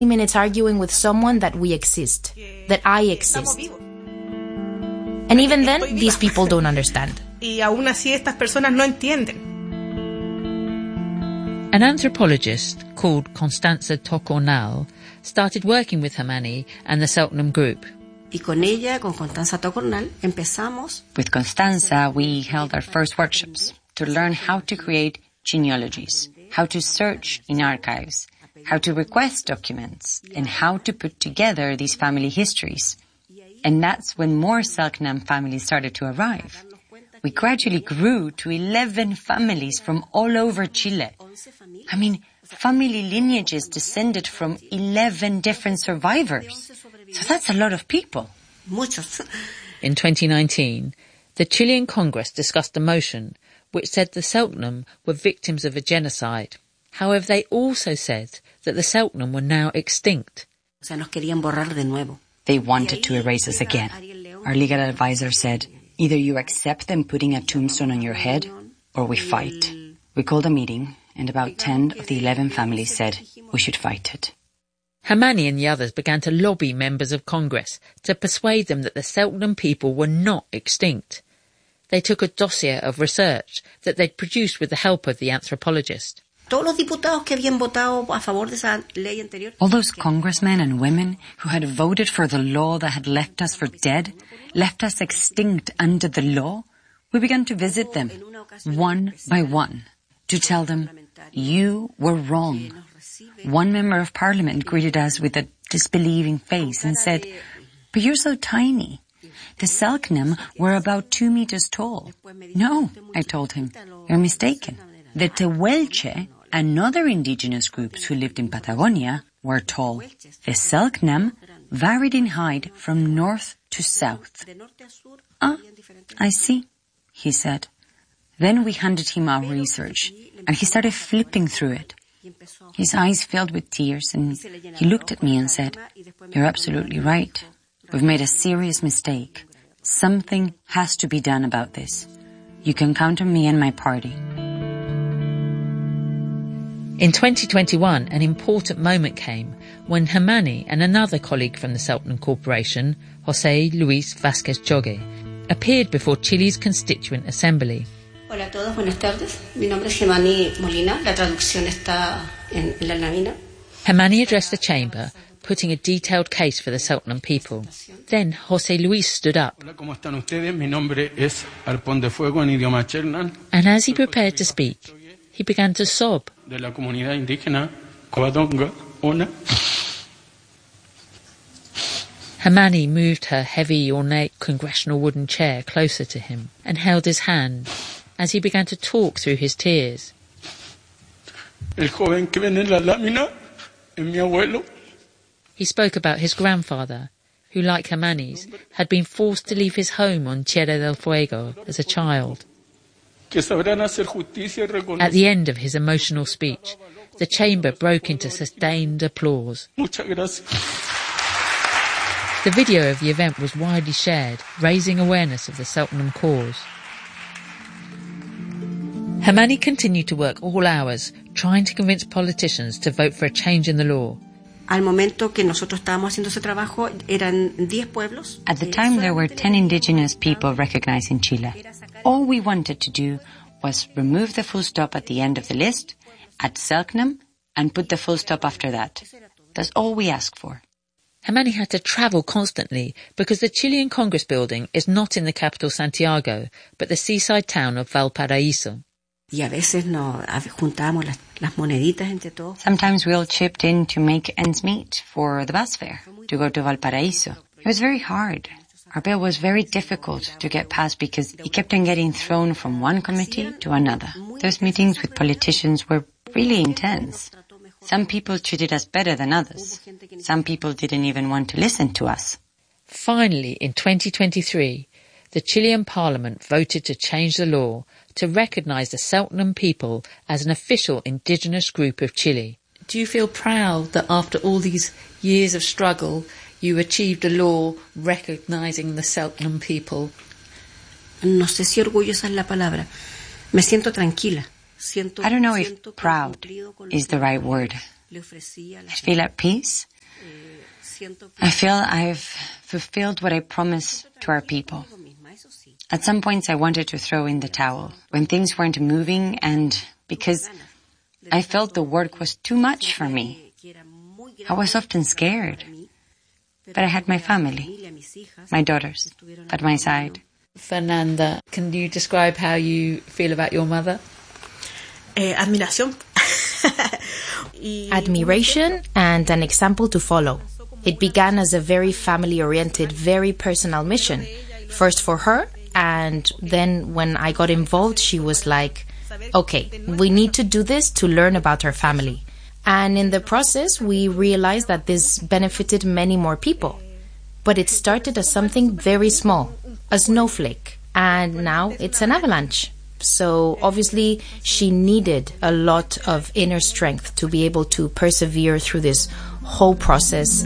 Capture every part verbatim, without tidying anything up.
minutes arguing with someone that we exist, that I exist. And even then, these people don't understand. Y aún así estas personas no entienden. An anthropologist called Constanza Tocornal started working with Hermani and the Selknam group. Y con ella, con Constanza Tocornal, empezamos. With Constanza, we held our first workshops to learn how to create genealogies, how to search in archives, how to request documents, and how to put together these family histories. And that's when more Selknam families started to arrive. We gradually grew to eleven families from all over Chile. I mean, family lineages descended from eleven different survivors. So that's a lot of people. Muchos. In twenty nineteen, the Chilean Congress discussed a motion which said the Selknam were victims of a genocide. However, they also said that the Selknam were now extinct. O sea, nos querían borrar de nuevo. They wanted to erase us again. Our legal advisor said, either you accept them putting a tombstone on your head, or we fight. We called a meeting, and about ten of the eleven families said we should fight it. Hermani and the others began to lobby members of Congress to persuade them that the Selknam people were not extinct. They took a dossier of research that they'd produced with the help of the anthropologist. All those congressmen and women who had voted for the law that had left us for dead, left us extinct under the law, we began to visit them, one by one, to tell them, you were wrong. One member of parliament greeted us with a disbelieving face and said, but you're so tiny. The Selknam were about two meters tall. No, I told him, you're mistaken. The Tehuelche and other indigenous groups who lived in Patagonia were tall. The Selknam varied in height from north to south. Ah, I see, he said. Then we handed him our research, and he started flipping through it. His eyes filled with tears, and he looked at me and said, you're absolutely right. We've made a serious mistake. Something has to be done about this. You can count on me and my party. In twenty twenty-one, an important moment came when Hermani and another colleague from the Selknam Corporation, José Luis Vázquez Chogue, appeared before Chile's Constituent Assembly. Hola a todos, buenas tardes. Mi nombre es Hermani Molina. La traducción está en la lámina. Hermani addressed the chamber, putting a detailed case for the Selknam people. Then José Luis stood up. Hola, ¿cómo están ustedes? Mi nombre es Arpón de Fuego en idioma Chernan. And as he prepared to speak, he began to sob. De la comunidad indígena Covadonga, Ona. Hermani moved her heavy, ornate congressional wooden chair closer to him and held his hand as he began to talk through his tears. El joven que ven en la lámina es mi abuelo. He spoke about his grandfather, who, like Hermani's, had been forced to leave his home on Tierra del Fuego as a child. At the end of his emotional speech, the chamber broke into sustained applause. The video of the event was widely shared, raising awareness of the Selknam cause. Hermani continued to work all hours, trying to convince politicians to vote for a change in the law. Al momento que nosotros estábamos haciendo ese trabajo, eran diez pueblos. At the time, there were ten indigenous people recognized in Chile. All we wanted to do was remove the full stop at the end of the list, add Selknam, and put the full stop after that. That's all we asked for. Hermani had to travel constantly because the Chilean Congress building is not in the capital Santiago, but the seaside town of Valparaíso. Y a veces nos juntábamos las, las moneditas entre todos. Sometimes we all chipped in to make ends meet for the bus fare to go to Valparaíso. It was very hard. Our bill was very difficult to get passed because it kept on getting thrown from one committee to another. Those meetings with politicians were really intense. Some people treated us better than others. Some people didn't even want to listen to us. Finally, in twenty twenty-three, the Chilean Parliament voted to change the law to recognise the Selknam people as an official indigenous group of Chile. Do you feel proud that after all these years of struggle, you achieved a law recognising the Selknam people? No sé si orgullosa es la palabra. Me siento tranquila. I don't know if proud is the right word. I feel at peace I feel I've fulfilled what I promised to our people. At some points I wanted to throw in the towel when things weren't moving, and because I felt the work was too much for me. I was often scared. But I had my family, my daughters, at my side. Fernanda, can you describe how you feel about your mother? Eh, admiración. Admiration and an example to follow. It began as a very family-oriented, very personal mission. First for her, and then when I got involved, she was like, okay, we need to do this to learn about our family. And in the process, we realized that this benefited many more people. But it started as something very small, a snowflake, and now it's an avalanche. So obviously, she needed a lot of inner strength to be able to persevere through this whole process.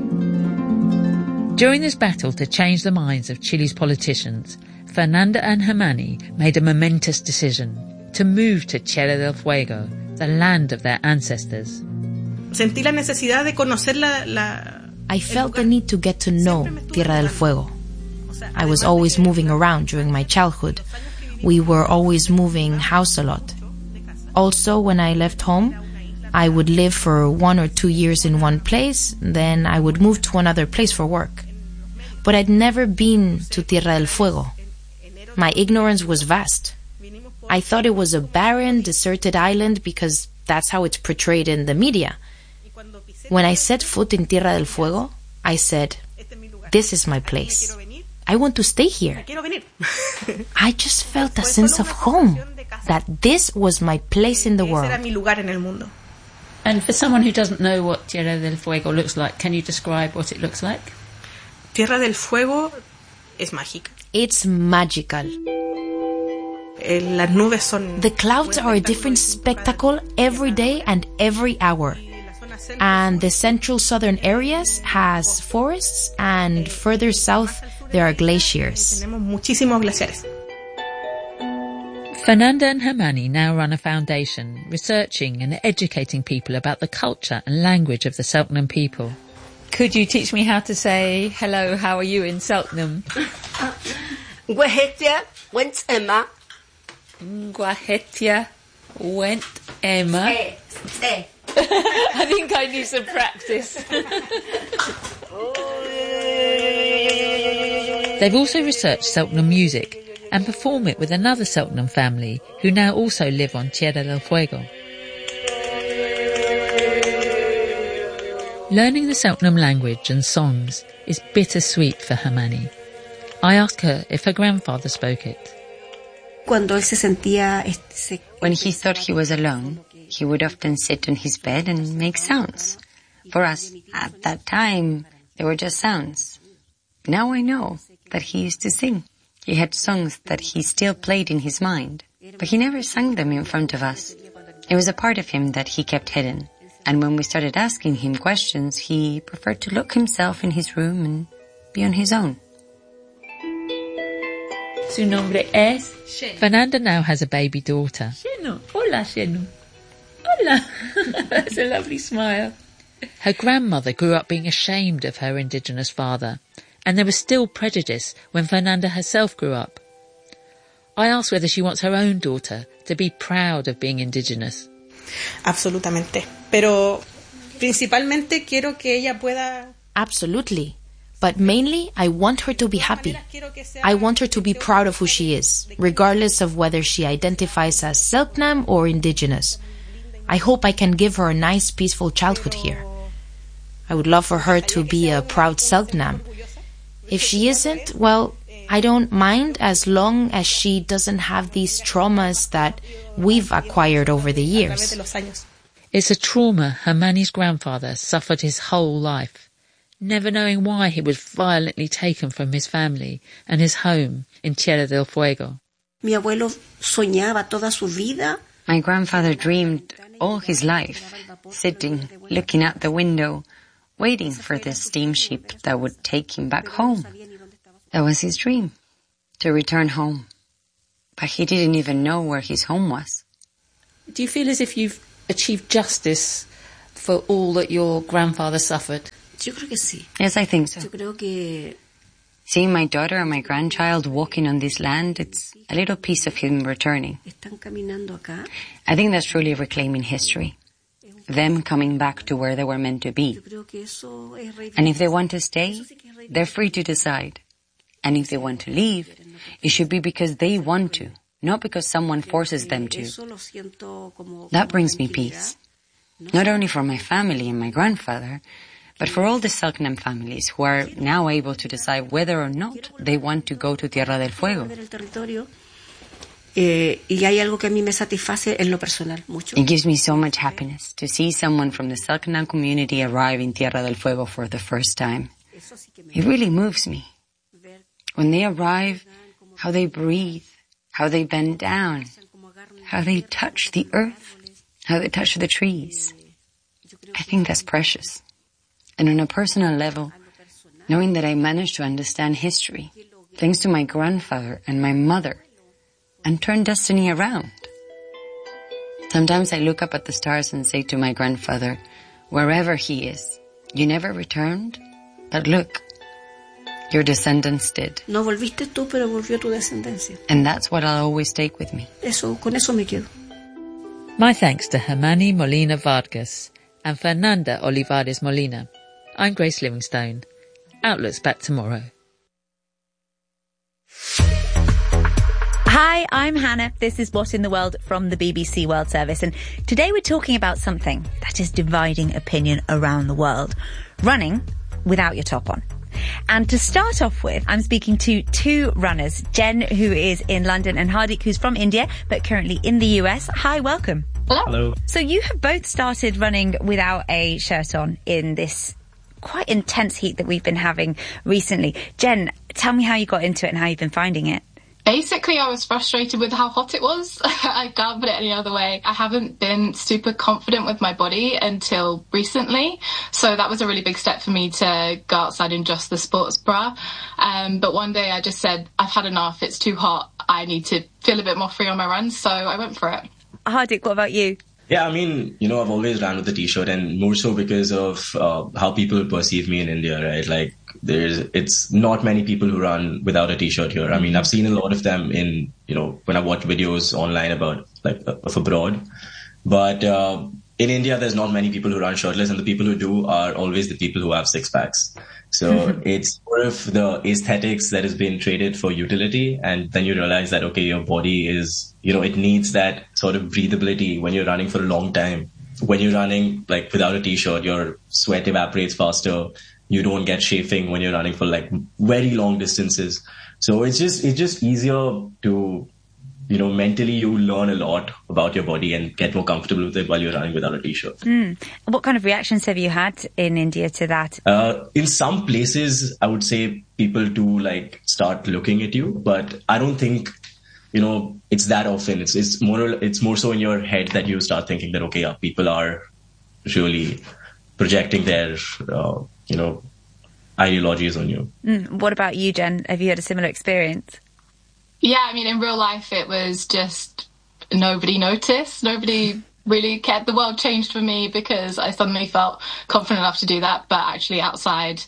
During this battle to change the minds of Chile's politicians, Fernanda and Hermani made a momentous decision to move to Tierra del Fuego, the land of their ancestors. Sentí la necesidad de conocer la, la, I felt the need to get to know Tierra del Fuego. I was always moving around during my childhood. We were always moving house a lot. Also, when I left home, I would live for one or two years in one place, then I would move to another place for work. But I'd never been to Tierra del Fuego. My ignorance was vast. I thought it was a barren, deserted island because that's how it's portrayed in the media. When I set foot in Tierra del Fuego, I said, this is my place. I want to stay here. I just felt a sense of home, that this was my place in the world. And for someone who doesn't know what Tierra del Fuego looks like, can you describe what it looks like? Tierra del Fuego es mágica. It's magical. Las nubes son... The clouds are a different spectacle every day and every hour. And the central southern areas has forests, and further south there are glaciers. Tenemos muchísimos glaciares. Fernanda and Hermani now run a foundation researching and educating people about the culture and language of the Selknam people. Could you teach me how to say, hello, how are you in Selknam? Guahetia went Emma. Guahetia went Emma. Eh, eh. I think I need some practice. They've also researched Selknam music and perform it with another Selknam family who now also live on Tierra del Fuego. Learning the Selknam language and songs is bittersweet for Hermani. I asked her if her grandfather spoke it. When he thought he was alone, he would often sit on his bed and make sounds. For us, at that time, they were just sounds. Now I know that he used to sing. He had songs that he still played in his mind, but he never sang them in front of us. It was a part of him that he kept hidden. And when we started asking him questions, he preferred to lock himself in his room and be on his own. Su nombre es Fernanda now has a baby daughter. Shenu. Hola, Shenu. Hola. That's a lovely smile. Her grandmother grew up being ashamed of her indigenous father, and there was still prejudice when Fernanda herself grew up. I asked whether she wants her own daughter to be proud of being indigenous. Absolutamente. Pero principalmente quiero que ella pueda... Absolutely. But mainly, I want her to be happy. I want her to be proud of who she is, regardless of whether she identifies as Selknam or indigenous. I hope I can give her a nice, peaceful childhood here. I would love for her to be a proud Selknam. If she isn't, well, I don't mind as long as she doesn't have these traumas that we've acquired over the years. It's a trauma Hermani's grandfather suffered his whole life, never knowing why he was violently taken from his family and his home in Tierra del Fuego. Mi abuelo soñaba toda su vida. My grandfather dreamed all his life, sitting, looking out the window, waiting for the steamship that would take him back home. That was his dream, to return home. But he didn't even know where his home was. Do you feel as if you've achieved justice for all that your grandfather suffered? Yo creo que sí. Yes, I think so. Yo creo que seeing my daughter and my grandchild walking on this land, it's a little piece of him returning. Están caminando acá. I think that's truly reclaiming history. Them coming back to where they were meant to be. And if they want to stay, they're free to decide. And if they want to leave, it should be because they want to, not because someone forces them to. That brings me peace. Not only for my family and my grandfather, but for all the Selknam families who are now able to decide whether or not they want to go to Tierra del Fuego. Eh, y hay algo que a mí me satisface en lo personal mucho. It gives me so much happiness to see someone from the Selknam community arrive in Tierra del Fuego for the first time. It really moves me. When they arrive, how they breathe, how they bend down, how they touch the earth, how they touch the trees. I think that's precious. And on a personal level, knowing that I managed to understand history, thanks to my grandfather and my mother, and turn destiny around. Sometimes I look up at the stars and say to my grandfather, wherever he is, you never returned, but look, your descendants did. No volviste tú, pero volvió tu descendencia. And that's what I'll always take with me. Eso, con eso me quedo. My thanks to Germani Molina Vargas and Fernanda Olivares Molina. I'm Grace Livingstone. Outlook's back tomorrow. Hi, I'm Hannah. This is What in the World from the B B C World Service. And today we're talking about something that is dividing opinion around the world. Running without your top on. And to start off with, I'm speaking to two runners, Jen, who is in London, and Hardik, who's from India, but currently in the U S. Hi, welcome. Hello. Hello. So you have both started running without a shirt on in this quite intense heat that we've been having recently. Jen, tell me how you got into it and how you've been finding it. Basically, I was frustrated with how hot it was. I can't put it any other way. I haven't been super confident with my body until recently. So that was a really big step for me to go outside in just the sports bra. Um, but one day I just said, I've had enough. It's too hot. I need to feel a bit more free on my runs. So I went for it. Hardik, what about you? Yeah, I mean, you know, I've always ran with a t-shirt, and more so because of uh, how people perceive me in India, right? Like, there's, it's not many people who run without a t-shirt here. I mean, I've seen a lot of them in, you know, when I watch videos online about, like, of abroad. But uh, in India, there's not many people who run shirtless, and the people who do are always the people who have six packs. So it's sort of the aesthetics that has been traded for utility. And then you realize that, okay, your body is, you know, it needs that sort of breathability when you're running for a long time. When you're running like without a t-shirt, your sweat evaporates faster. You don't get chafing when you're running for like very long distances. So it's just, it's just easier to, you know, mentally you learn a lot about your body and get more comfortable with it while you're running without a t-shirt. Mm. What kind of reactions have you had in India to that? Uh, in some places, I would say people do like start looking at you, but I don't think, you know, it's that often. It's, it's more, it's more so in your head that you start thinking that, okay, yeah, people are really projecting their, uh, you know, ideologies on you. Mm. What about you, Jen? Have you had a similar experience? Yeah, I mean, in real life, it was just nobody noticed. Nobody really cared. The world changed for me because I suddenly felt confident enough to do that. But actually outside,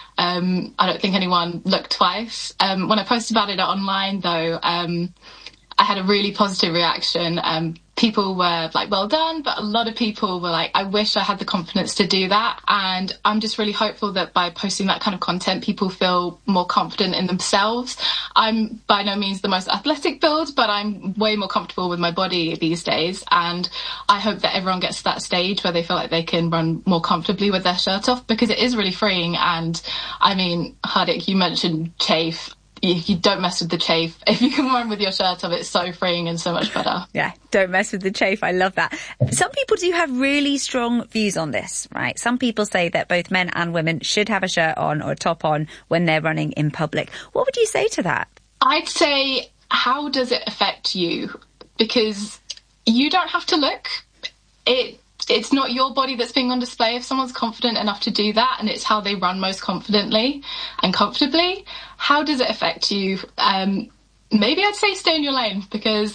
um, I don't think anyone looked twice. Um, when I posted about it online, though, um, I had a really positive reaction. Um, people were like, well done. But a lot of people were like, I wish I had the confidence to do that. And I'm just really hopeful that by posting that kind of content, people feel more confident in themselves. I'm by no means the most athletic build, but I'm way more comfortable with my body these days. And I hope that everyone gets to that stage where they feel like they can run more comfortably with their shirt off, because it is really freeing. And I mean, Hardik, you mentioned chafe. You, you don't mess with the chafe. If you can run with your shirt off, it's so freeing and so much better. Yeah, don't mess with the chafe. I love that. Some people do have really strong views on this, right? Some people say that both men and women should have a shirt on or a top on when they're running in public. What would you say to that? I'd say, how does it affect you? Because you don't have to look. It It's not your body that's being on display. If someone's confident enough to do that and it's how they run most confidently and comfortably, how does it affect you? Um, maybe I'd say stay in your lane, because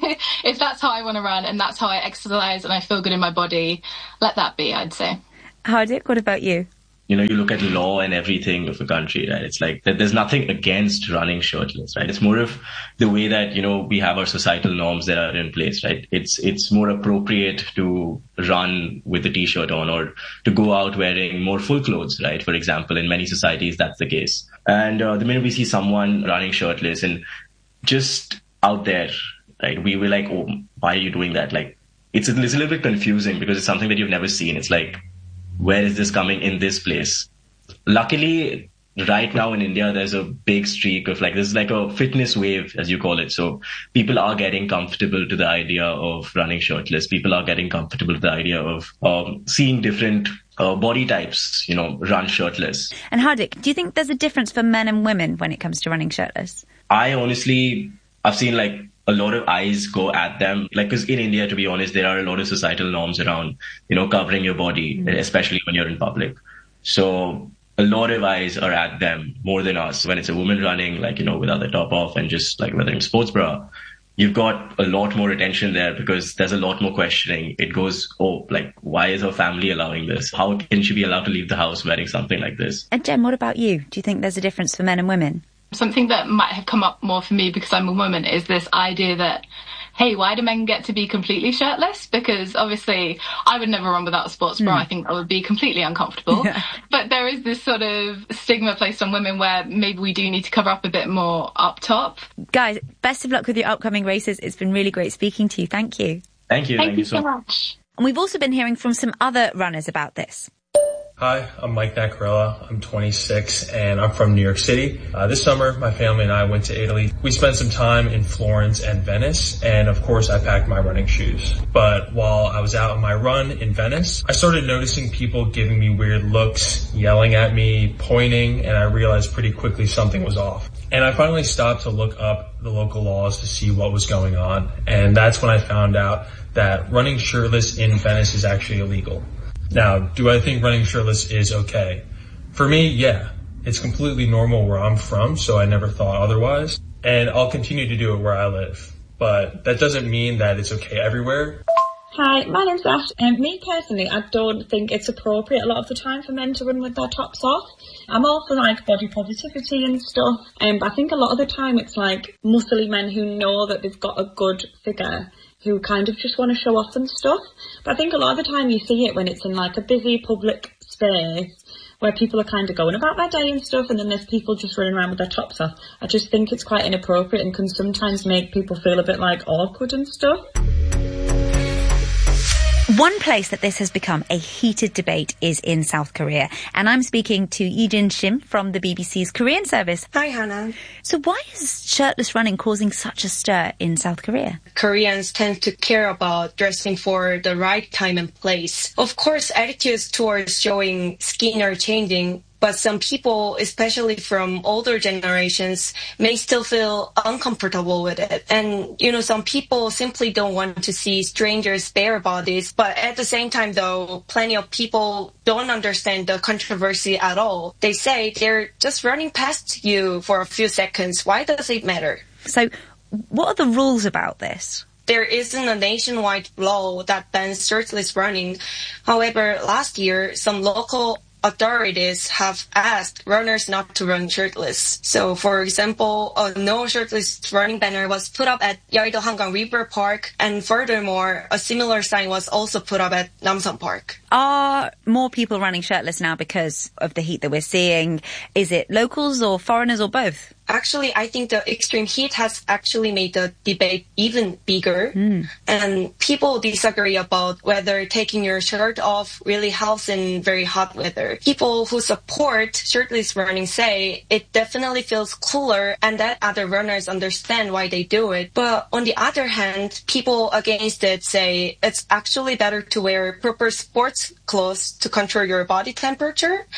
if that's how I want to run and that's how I exercise and I feel good in my body, let that be, I'd say. Hardik, what about you? you know, you look at law and everything of a country, right? It's like that there's nothing against running shirtless, right? It's more of the way that, you know, we have our societal norms that are in place, right? It's, it's more appropriate to run with a t-shirt on or to go out wearing more full clothes, right? For example, in many societies, that's the case. And uh, the minute we see someone running shirtless and just out there, right, we were like, oh, why are you doing that? Like, it's a, it's a little bit confusing because it's something that you've never seen. It's like, where is this coming in this place? Luckily, right now in India, there's a big streak of like, this is like a fitness wave, as you call it. So people are getting comfortable to the idea of running shirtless. People are getting comfortable to the idea of um, seeing different uh, body types, you know, run shirtless. And Hardik, do you think there's a difference for men and women when it comes to running shirtless? I honestly, I've seen like a lot of eyes go at them. Like, because in India, to be honest, there are a lot of societal norms around, you know, covering your body, mm-hmm. especially when you're in public. So a lot of eyes are at them more than us. When it's a woman running, like, you know, without the top off and just like wearing sports bra, you've got a lot more attention there because there's a lot more questioning. It goes, oh, like, why is her family allowing this? How can she be allowed to leave the house wearing something like this? And Jen, what about you? Do you think there's a difference for men and women? Something that might have come up more for me because I'm a woman is this idea that, hey, why do men get to be completely shirtless? Because obviously I would never run without a sports bra. Mm. I think that would be completely uncomfortable. Yeah. But there is this sort of stigma placed on women where maybe we do need to cover up a bit more up top. Guys, best of luck with your upcoming races. It's been really great speaking to you. Thank you. Thank you. Thank, Thank you so much. And we've also been hearing from some other runners about this. Hi, I'm Mike Nacarella. I'm twenty-six and I'm from New York City. Uh, this summer, my family and I went to Italy. We spent some time in Florence and Venice, and of course I packed my running shoes. But while I was out on my run in Venice, I started noticing people giving me weird looks, yelling at me, pointing, and I realized pretty quickly something was off. And I finally stopped to look up the local laws to see what was going on. And that's when I found out that running shirtless in Venice is actually illegal. Now, do I think running shirtless is okay? For me, yeah. It's completely normal where I'm from, so I never thought otherwise. And I'll continue to do it where I live. But that doesn't mean that it's okay everywhere. Hi, my name's Ash, and me personally, I don't think it's appropriate a lot of the time for men to run with their tops off. I'm all for like body positivity and stuff, um, but I think a lot of the time it's like muscly men who know that they've got a good figure who kind of just want to show off and stuff. But I think a lot of the time you see it when it's in like a busy public space where people are kind of going about their day and stuff, and then there's people just running around with their tops off. I just think it's quite inappropriate and can sometimes make people feel a bit like awkward and stuff. One place that this has become a heated debate is in South Korea. And I'm speaking to Yijin Shim from the B B C's Korean service. Hi, Hannah. So why is shirtless running causing such a stir in South Korea? Koreans tend to care about dressing for the right time and place. Of course, attitudes towards showing skin are changing. But some people, especially from older generations, may still feel uncomfortable with it. And, you know, some people simply don't want to see strangers' bare bodies. But at the same time, though, plenty of people don't understand the controversy at all. They say they're just running past you for a few seconds. Why does it matter? So what are the rules about this? There isn't a nationwide law that bans shirtless running. However, last year, some local authorities have asked runners not to run shirtless. So, for example, a no shirtless running banner was put up at Yeouido Hangang River Park, and furthermore, a similar sign was also put up at Namsan Park. Are more people running shirtless now because of the heat that we're seeing? Is it locals or foreigners or both? Actually, I think the extreme heat has actually made the debate even bigger. Mm. And people disagree about whether taking your shirt off really helps in very hot weather. People who support shirtless running say it definitely feels cooler and that other runners understand why they do it. But on the other hand, people against it say it's actually better to wear proper sports clothes to control your body temperature.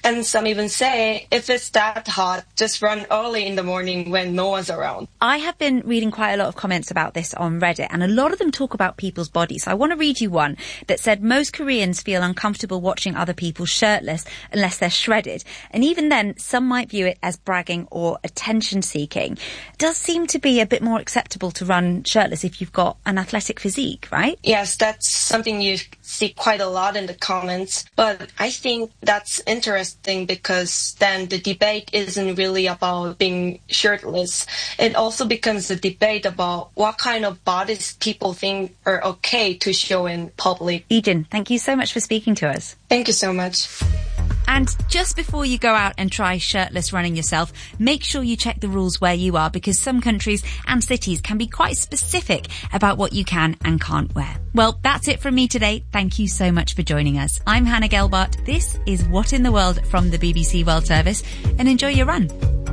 And some even say, if it's that hot, just run early in the morning when no one's around. I have been reading quite a lot of comments about this on Reddit, and a lot of them talk about people's bodies. So I want to read you one that said most Koreans feel uncomfortable watching other people shirtless unless they're shredded. And even then, some might view it as bragging or attention-seeking. It does seem to be a bit more acceptable to run shirtless if you've got an athletic physique, right? Yes, that's something you see quite a lot in the comments. But I think that's interesting because then the debate isn't really about being shirtless. It also becomes a debate about what kind of bodies people think are okay to show in public. Ijin, thank you so much for speaking to us. Thank you so much. And just before you go out and try shirtless running yourself, make sure you check the rules where you are, because some countries and cities can be quite specific about what you can and can't wear. Well, that's it from me today. Thank you so much for joining us. I'm Hannah Gelbart. This is What in the World from the B B C World Service, and enjoy your run.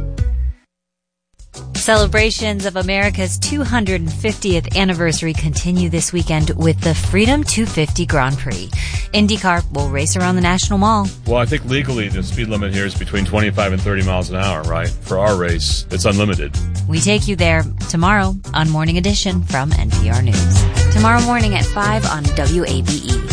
Celebrations of America's two hundred fiftieth anniversary continue this weekend with the Freedom two fifty Grand Prix. IndyCar will race around the National Mall. Well, I think legally the speed limit here is between twenty-five and thirty miles an hour, right? For our race, it's unlimited. We take you there tomorrow on Morning Edition from N P R News. Tomorrow morning at five on W A B E.